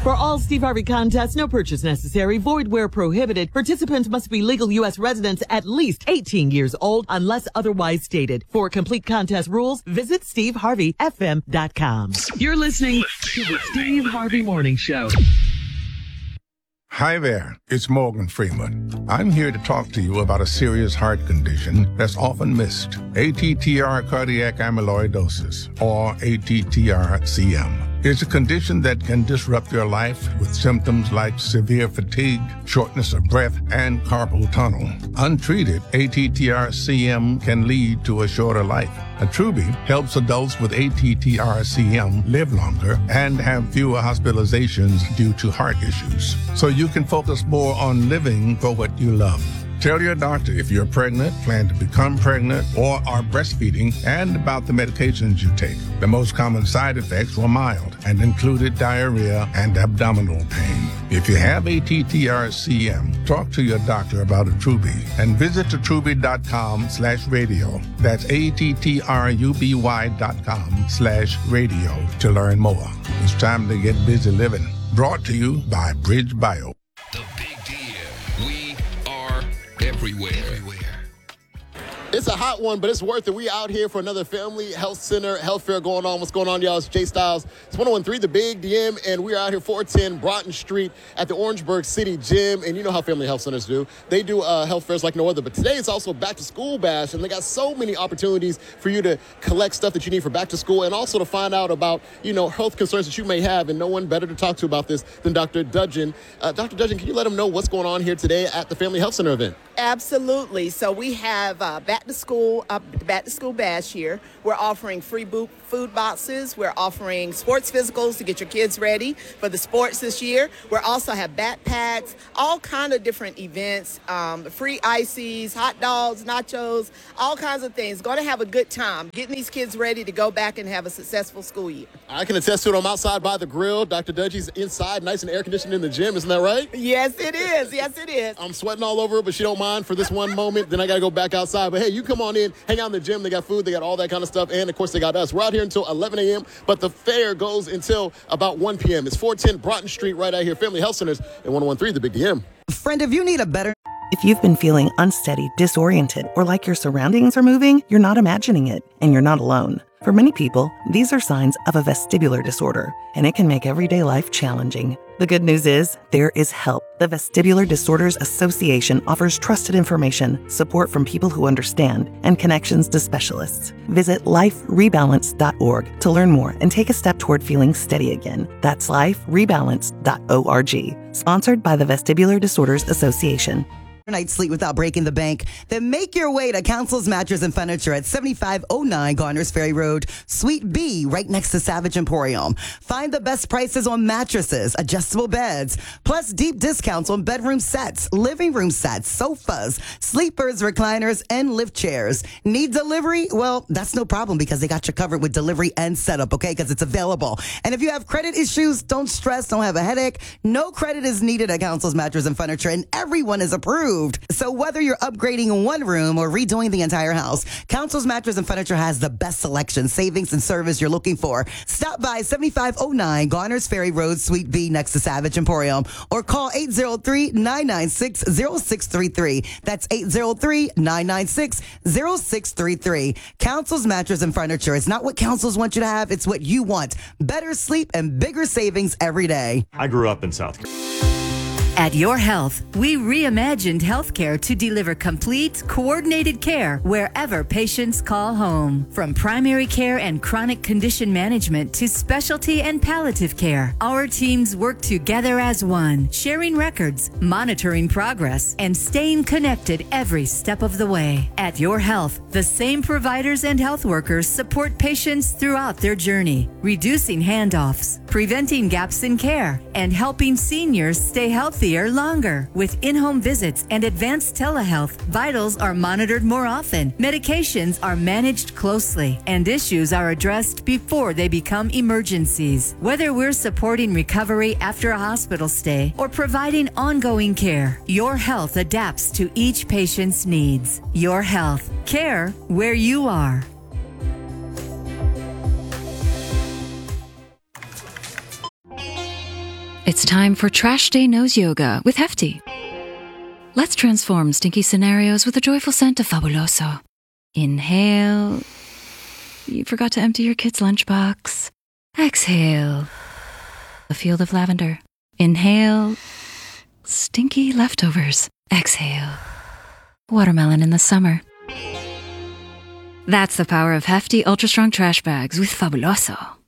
For all Steve Harvey contests, no purchase necessary, void where prohibited. Participants must be legal U.S. residents at least 18 years old unless otherwise stated. For complete contest rules, visit SteveHarveyFM.com. You're listening to the Steve Harvey Morning Show. Hi there, it's Morgan Freeman. I'm here to talk to you about a serious heart condition that's often missed. ATTR cardiac amyloidosis, or ATTR-CM. It's a condition that can disrupt your life with symptoms like severe fatigue, shortness of breath, and carpal tunnel. Untreated, ATTR-CM can lead to a shorter life. Attruby helps adults with ATTR-CM live longer and have fewer hospitalizations due to heart issues. So you can focus more on living for what you love. Tell your doctor if you're pregnant, plan to become pregnant, or are breastfeeding, and about the medications you take. The most common side effects were mild and included diarrhea and abdominal pain. If you have ATTR-CM, talk to your doctor about Attruby and visit attruby.com/radio. That's ATTRUBY.com/radio to learn more. It's time to get busy living. Brought to you by Bridge Bio. The Big DM. We are everywhere. It's a hot one, but it's worth it. We out here for another Family Health Center health fair going on. What's going on, y'all? It's Jay Styles. It's 101.3 The Big DM, and we're out here 410 Broughton Street at the Orangeburg City Gym. And you know how Family Health Centers do. They do health fairs like no other. But today it's also Back to School Bash, and they got so many opportunities for you to collect stuff that you need for back to school and also to find out about, health concerns that you may have. And no one better to talk to about this than Dr. Dudgeon. Dr. Dudgeon, can you let them know what's going on here today at the Family Health Center event? Absolutely. So we have Back to School Bash here. We're offering free food boxes. We're offering sports physicals to get your kids ready for the sports this year. We also have backpacks, all kind of different events, free ices, hot dogs, nachos, all kinds of things. Going to have a good time getting these kids ready to go back and have a successful school year. I can attest to it. I'm outside by the grill. Dr. Dudgey's inside, nice and air conditioned in the gym. Isn't that right? Yes, it is. Yes, it is. I'm sweating all over, but she don't mind for this one moment. Then I got to go back outside. But hey, you come on in, hang out in the gym. They got food. They got all that kind of stuff. And of course, they got us. We're out here until 11 a.m., but the fair goes until about 1 p.m. It's 410 Broughton Street right out here. Family Health Centers and 101.3 The Big DM. Friend, if you need a better... If you've been feeling unsteady, disoriented, or like your surroundings are moving, you're not imagining it, and you're not alone. For many people, these are signs of a vestibular disorder, and it can make everyday life challenging. The good news is, there is help. The Vestibular Disorders Association offers trusted information, support from people who understand, and connections to specialists. Visit liferebalance.org to learn more and take a step toward feeling steady again. That's liferebalance.org. Sponsored by the Vestibular Disorders Association. Night's sleep without breaking the bank, then make your way to Council's Mattress and Furniture at 7509 Garners Ferry Road, Suite B, right next to Savage Emporium. Find the best prices on mattresses, adjustable beds, plus deep discounts on bedroom sets, living room sets, sofas, sleepers, recliners, and lift chairs. Need delivery? Well, that's no problem because they got you covered with delivery and setup, okay? Because it's available. And if you have credit issues, don't stress, don't have a headache. No credit is needed at Council's Mattress and Furniture, and everyone is approved. So whether you're upgrading one room or redoing the entire house, Council's Mattress and Furniture has the best selection, savings, and service you're looking for. Stop by 7509 Garners Ferry Road, Suite B, next to Savage Emporium, or call 803-996-0633. That's 803-996-0633. Council's Mattress and Furniture. It's not what councils want you to have, it's what you want. Better sleep and bigger savings every day. I grew up in South Carolina. At Your Health, we reimagined healthcare to deliver complete, coordinated care wherever patients call home. From primary care and chronic condition management to specialty and palliative care, our teams work together as one, sharing records, monitoring progress, and staying connected every step of the way. At Your Health, the same providers and health workers support patients throughout their journey, reducing handoffs, preventing gaps in care, and helping seniors stay healthier longer. With in-home visits and advanced telehealth, vitals are monitored more often, medications are managed closely, and issues are addressed before they become emergencies. Whether we're supporting recovery after a hospital stay or providing ongoing care, Your Health adapts to each patient's needs. Your Health. Care where you are. It's time for Trash Day Nose Yoga with Hefty. Let's transform stinky scenarios with the joyful scent of Fabuloso. Inhale. You forgot to empty your kid's lunchbox. Exhale. A field of lavender. Inhale. Stinky leftovers. Exhale. Watermelon in the summer. That's the power of Hefty Ultra Strong Trash Bags with Fabuloso.